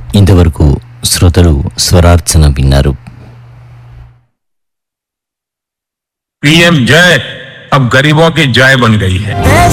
ఇంతవరకు శ్రోతలు స్వరార్చన విన్నారు. पीएम जय अब गरीबों की जय बन गई है.